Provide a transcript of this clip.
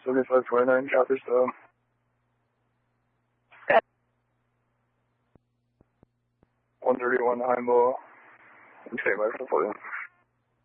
7529, Chopper still. Good. 131 Heimbo. Okay, bye for the